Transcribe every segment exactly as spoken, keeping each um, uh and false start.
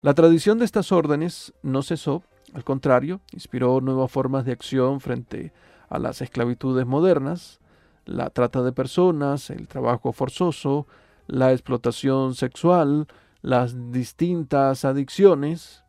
La tradición de estas órdenes no cesó, al contrario, inspiró nuevas formas de acción frente a las esclavitudes modernas, la trata de personas, el trabajo forzoso, la explotación sexual, las distintas adicciones.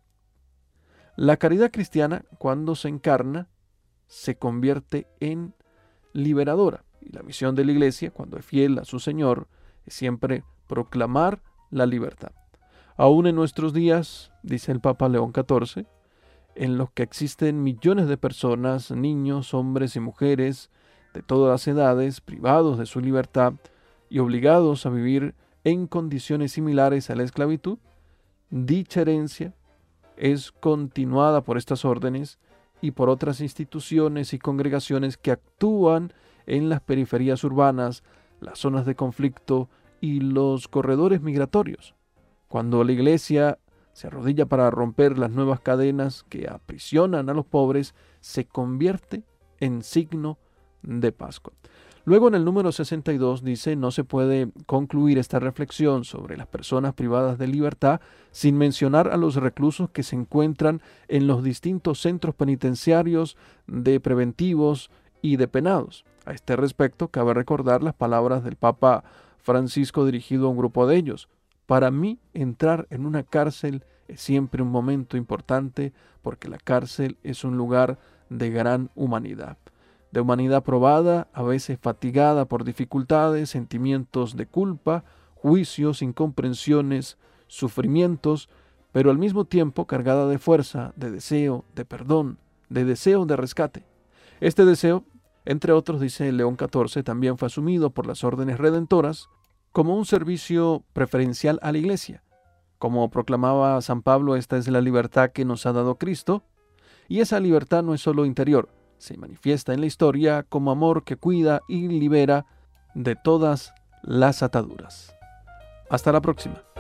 La caridad cristiana, cuando se encarna, se convierte en liberadora. Y la misión de la Iglesia, cuando es fiel a su Señor, es siempre proclamar la libertad. Aún en nuestros días, dice el Papa León catorce, en los que existen millones de personas, niños, hombres y mujeres, de todas las edades, privados de su libertad y obligados a vivir en condiciones similares a la esclavitud, dicha herencia es continuada por estas órdenes y por otras instituciones y congregaciones que actúan en las periferias urbanas, las zonas de conflicto y los corredores migratorios. Cuando la Iglesia se arrodilla para romper las nuevas cadenas que aprisionan a los pobres, se convierte en signo de Pascua. Luego en el número sesenta y dos dice, no se puede concluir esta reflexión sobre las personas privadas de libertad sin mencionar a los reclusos que se encuentran en los distintos centros penitenciarios de preventivos y de penados. A este respecto, cabe recordar las palabras del Papa Francisco dirigido a un grupo de ellos. Para mí, entrar en una cárcel es siempre un momento importante porque la cárcel es un lugar de gran humanidad. De humanidad probada, a veces fatigada por dificultades, sentimientos de culpa, juicios, incomprensiones, sufrimientos, pero al mismo tiempo cargada de fuerza, de deseo, de perdón, de deseo de rescate. Este deseo, entre otros, dice León catorce, también fue asumido por las órdenes redentoras como un servicio preferencial a la Iglesia. Como proclamaba San Pablo, esta es la libertad que nos ha dado Cristo, y esa libertad no es solo interior, se manifiesta en la historia como amor que cuida y libera de todas las ataduras. Hasta la próxima.